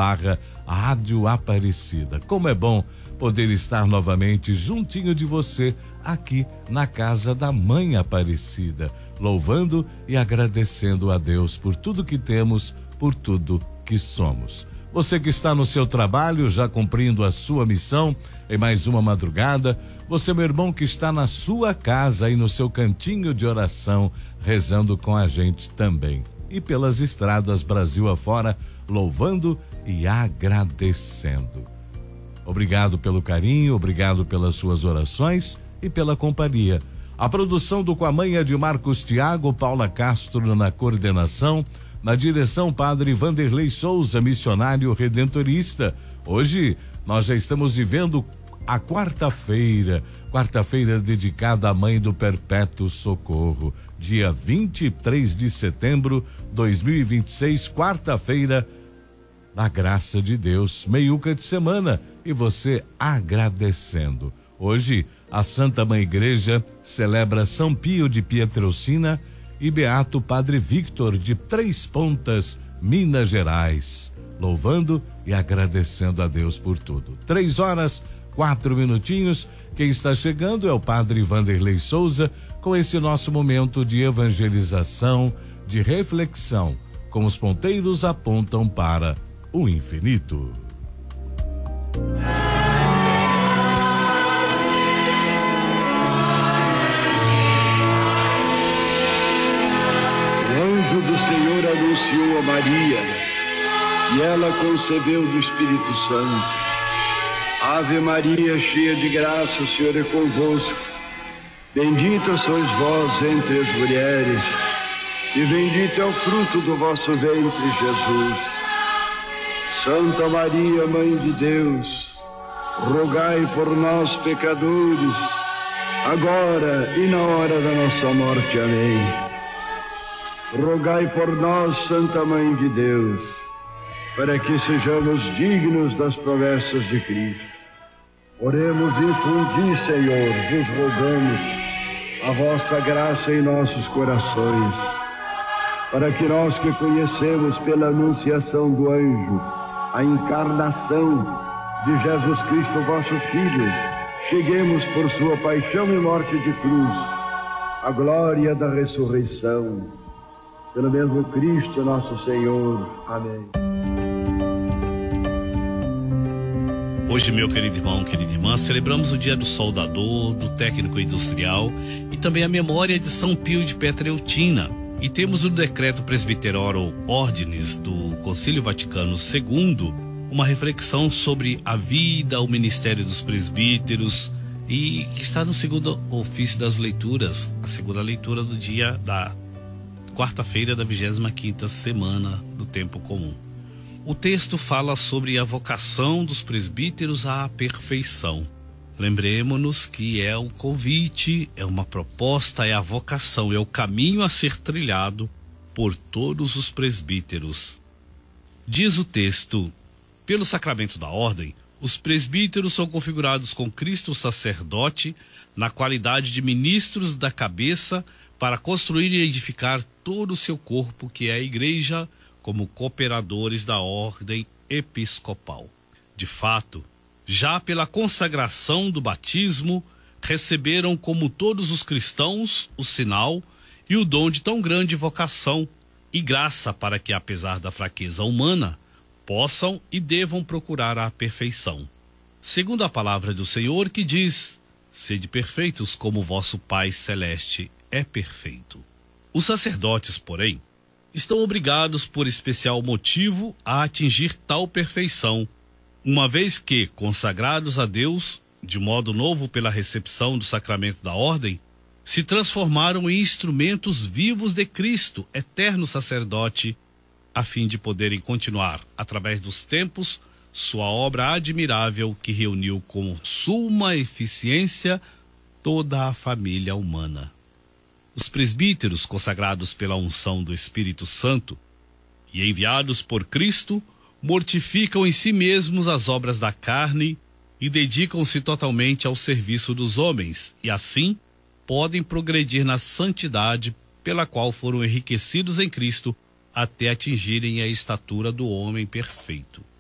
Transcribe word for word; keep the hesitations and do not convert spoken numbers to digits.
barra Rádio Aparecida. Como é bom poder estar novamente juntinho de você aqui na casa da Mãe Aparecida, louvando e agradecendo a Deus por tudo que temos, por tudo que somos. Você que está no seu trabalho, já cumprindo a sua missão em mais uma madrugada, você, meu irmão, que está na sua casa e no seu cantinho de oração, rezando com a gente também. E pelas estradas Brasil afora, louvando e agradecendo. Obrigado pelo carinho, obrigado pelas suas orações e pela companhia. A produção do Com a Mãe é de Marcos Tiago, Paula Castro na coordenação, na direção Padre Vanderlei Souza, missionário redentorista. Hoje nós já estamos vivendo a quarta-feira, quarta-feira dedicada à Mãe do Perpétuo Socorro, dia vinte e três de setembro de dois mil e vinte e seis, quarta-feira da graça de Deus, meiuca de semana, e você agradecendo. Hoje a Santa Mãe Igreja celebra São Pio de Pietrelcina e Beato Padre Victor de Três Pontas, Minas Gerais, louvando e agradecendo a Deus por tudo. Três horas, quatro minutinhos. Quem está chegando é o Padre Vanderlei Souza com esse nosso momento de evangelização, de reflexão, como os ponteiros apontam para o infinito. O anjo do Senhor anunciou a Maria e ela concebeu do Espírito Santo. Ave Maria, cheia de graça, o Senhor é convosco. Bendita sois vós entre as mulheres, e bendito é o fruto do vosso ventre, Jesus. Santa Maria, Mãe de Deus, rogai por nós, pecadores, agora e na hora da nossa morte. Amém. Rogai por nós, Santa Mãe de Deus, para que sejamos dignos das promessas de Cristo. Oremos e infundi, Senhor, vos rogamos a vossa graça em nossos corações, para que nós que conhecemos pela anunciação do anjo a encarnação de Jesus Cristo, vosso Filho, cheguemos por sua paixão e morte de cruz à glória da ressurreição. Pelo mesmo Cristo nosso Senhor. Amém. Hoje, meu querido irmão, querida irmã, celebramos o dia do soldador, do técnico industrial e também a memória de São Pio de Pietrelcina. E temos o decreto Presbyterorum Ordinis do Concílio Vaticano segundo, uma reflexão sobre a vida, o ministério dos presbíteros, e que está no segundo ofício das leituras, a segunda leitura do dia da quarta-feira da vigésima quinta semana do tempo comum. O texto fala sobre a vocação dos presbíteros à perfeição. Lembremos-nos que é um convite, é uma proposta, é a vocação, é o caminho a ser trilhado por todos os presbíteros. Diz o texto: pelo sacramento da ordem, os presbíteros são configurados com Cristo sacerdote na qualidade de ministros da cabeça para construir e edificar todo o seu corpo, que é a igreja, como cooperadores da ordem episcopal. De fato, já pela consagração do batismo, receberam, como todos os cristãos, o sinal e o dom de tão grande vocação e graça para que, apesar da fraqueza humana, possam e devam procurar a perfeição. Segundo a palavra do Senhor, que diz: sede perfeitos como vosso Pai Celeste é perfeito. Os sacerdotes, porém, estão obrigados por especial motivo a atingir tal perfeição, uma vez que, consagrados a Deus, de modo novo pela recepção do sacramento da ordem, se transformaram em instrumentos vivos de Cristo, eterno sacerdote, a fim de poderem continuar, através dos tempos, sua obra admirável que reuniu com suma eficiência toda a família humana. Os presbíteros, consagrados pela unção do Espírito Santo e enviados por Cristo, mortificam em si mesmos as obras da carne e dedicam-se totalmente ao serviço dos homens, e assim podem progredir na santidade pela qual foram enriquecidos em Cristo até atingirem a estatura do homem perfeito.